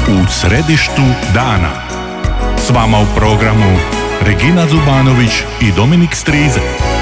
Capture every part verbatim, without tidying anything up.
U središtu dana. S vama u programu Regina Zubanović i Dominik Strize.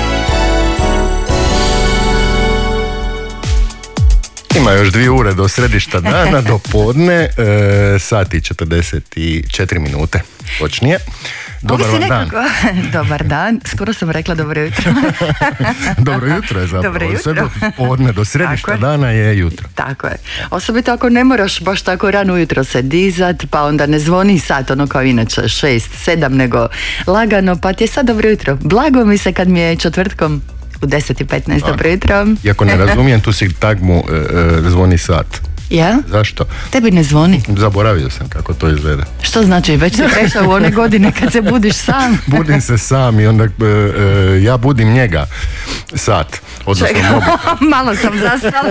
Ima još dvije ure do središta dana, do podne, e, sati četrdeset četiri minute, točnije. Dobar vam dan. Dobar dan, skoro sam rekla dobro jutro. Dobro jutro je zapravo. Dobro jutro. Sve do podne, do središta dana je jutro. Tako je. Osobito ako ne moraš baš tako rano ujutro se dizat, pa onda ne zvoni sat ono kao inače šest, sedam, nego lagano, pa ti je sad dobro jutro. Blago mi se kad mi je četvrtkom u deset i petnaest dobro jutro. Iako ne razumijem, tu si tagmu e, e, zvoni sat. Ja? Zašto? Tebi ne zvoni. Zaboravio sam kako to izgleda. Što znači? Već si prešao u one godine kad se budiš sam. Budim se sam i onda e, e, ja budim njega sat. Odnosno malo sam zastala.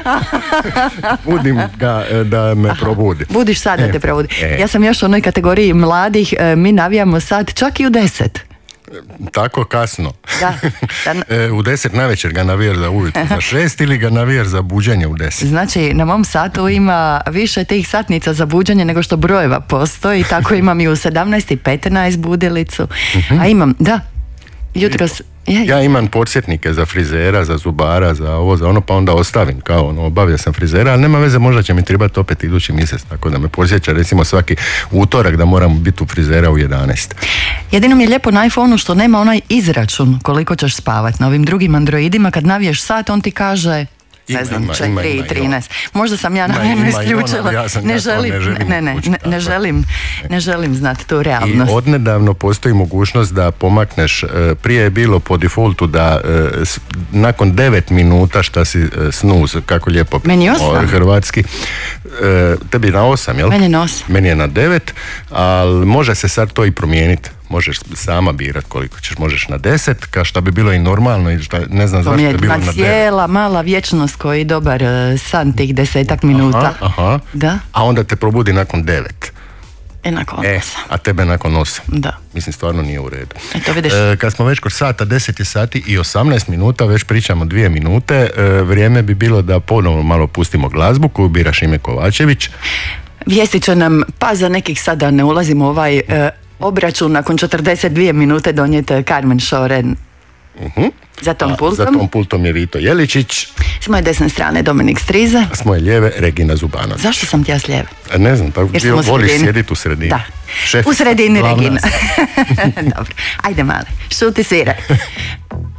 Budim ga e, da me probudi. Budiš sad da te probudi. E. Ja sam još u onoj kategoriji mladih, e, mi navijamo sad čak i u deset. Tako kasno. Da. Da. E, u deset navečer ga navijer za ujutro za šest ili ga navijer za buđenje u deset. Znači, na mom satu ima više tih satnica za buđenje nego što brojeva postoji. Tako imam i u sedamnaest i petnaest budilicu. Uh-huh. A imam, da, jutros... Je, ja imam podsjetnike za frizera, za zubara, za ovo, za ono, pa onda ostavim kao ono, obavio sam frizera, ali nema veze, možda će mi trebati opet idući mjesec, tako da me podsjeća recimo svaki utorak da moram biti u frizera u jedanaest. Jedino mi je lijepo na iPhoneu što nema onaj izračun koliko ćeš spavati. Na ovim drugim Androidima kad naviješ sat, on ti kaže... ne znam, četiri i trinaest. Možda sam ja namjerno isključila. Ja ne, želim, ne, želim, ne, ne, ne, ne želim, ne želim znati tu realnost. I odnedavno postoji mogućnost da pomakneš, prije je bilo po defaultu da nakon devet minuta šta si snuz, kako lijepo meni osam. Hrvatski, tebi na osam, jel? Meni je na osam. Meni je na devet, ali može se sad to i promijeniti. Možeš sama birat koliko ćeš, možeš na deset, kao što bi bilo i normalno, i šta, ne znam zašto je bilo na devet. Cijela mala vječnost koji dobar san tih desetak minuta. Aha, aha. Da. A onda te probudi nakon devet. E, nakon e, osam. A tebe nakon osam. Da. Mislim, stvarno nije u redu. Eto, vidiš. E, kad smo već kod sata, deset je sati i osamnaest minuta, već pričamo dvije minute, e, vrijeme bi bilo da ponovno malo pustimo glazbu koju bira Šime Kovačević. Vijesti će nam, pa za nekih sada ne ulazimo u ovaj... E, obračun nakon četrdeset dvije minute donijete Carmen Šoren. Uh-huh. Za tom pultom. Za tom pultom je Vito Jeličić. S moje desne strane Dominik Strize. S moje lijeve Regina Zubanović. Zašto sam ti ja s lijeve? Ne znam, tako bio, voliš sjediti u sredini. Da. Šef, u sredini Regina. Dobro, ajde male, šuti sviraj.